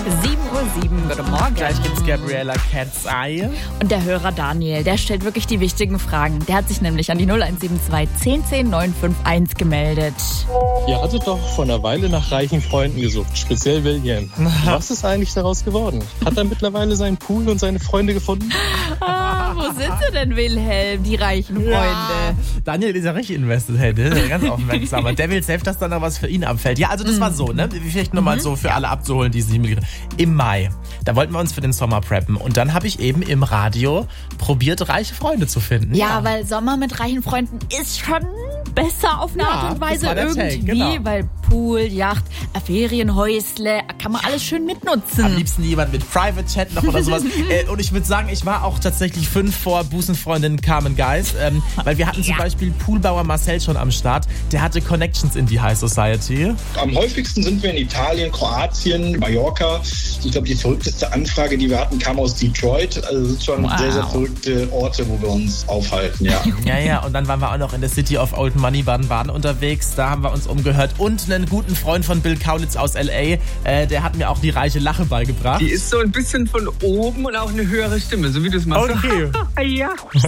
7:07 Uhr, guten Morgen. Gleich gibt's Gabriella Cat's Eye. Und der Hörer Daniel, der stellt wirklich die wichtigen Fragen. Der hat sich nämlich an die 0172 10 10 951 gemeldet. Ihr hattet doch vor einer Weile nach reichen Freunden gesucht, speziell William. Was ist eigentlich daraus geworden? Hat er mittlerweile seinen Pool und seine Freunde gefunden? Wo sind sie denn, Wilhelm, die reichen Freunde? Ja, Daniel ist ja richtig invested, hey, der ist ja ganz aufmerksam. Der will safe, dass dann noch was für ihn abfällt. Ja, also das war so, ne? Vielleicht nochmal so für alle abzuholen, die es nicht mitgekriegt haben. Im Mai, da wollten wir uns für den Sommer preppen. Und dann habe ich eben im Radio probiert, reiche Freunde zu finden. Ja, weil Sommer mit reichen Freunden ist schon besser auf eine Art und Weise das war der irgendwie. Take, genau. Weil Pool, Yacht, Ferienhäusle, kann man alles schön mitnutzen. Am liebsten jemand mit Private Chat noch oder sowas. Und ich würde sagen, ich war auch tatsächlich 5 vor Busenfreundin Carmen Geis. Weil wir hatten zum Beispiel Poolbauer Marcel schon am Start. Der hatte Connections in die High Society. Am häufigsten sind wir in Italien, Kroatien, Mallorca. Ich glaube, die verrückteste Anfrage, die wir hatten, kam aus Detroit. Also das sind schon sehr, sehr verrückte Orte, wo wir uns aufhalten, ja. Ja, und dann waren wir auch noch in der City of Old Money Baden-Baden unterwegs. Da haben wir uns umgehört. Und einen guten Freund von Bill Kaulitz aus L.A., der hat mir auch die reiche Lache beigebracht. Die ist so ein bisschen von oben und auch eine höhere Stimme, so wie du es machst. Okay. Ja.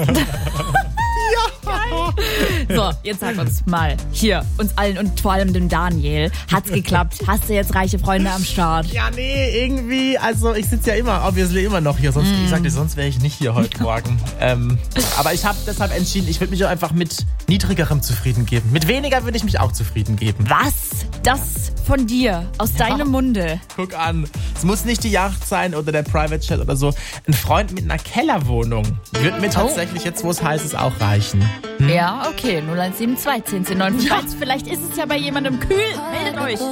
So, jetzt sag uns mal, hier, uns allen und vor allem dem Daniel, hat's geklappt? Hast du jetzt reiche Freunde am Start? Ja, nee, irgendwie, also ich sitze ja immer noch hier, sonst, ich sag dir, sonst wäre ich nicht hier heute Morgen. Aber ich habe deshalb entschieden, ich würde mich auch einfach mit niedrigerem zufrieden geben. Mit weniger würde ich mich auch zufrieden geben. Was? Das von dir, aus deinem Munde? Guck an, es muss nicht die Yacht sein oder der Private Jet oder so. Ein Freund mit einer Kellerwohnung würde mir tatsächlich jetzt, wo es heiß ist, auch reichen. Ja, okay, 0172 10 10 951. Vielleicht ist es ja bei jemandem kühl. Meldet euch.